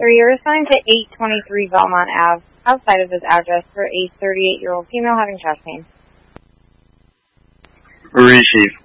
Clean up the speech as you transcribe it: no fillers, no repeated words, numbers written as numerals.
You're assigned to 823 Belmont Ave, outside of this address, for a 38-year-old female having chest pain. Receive.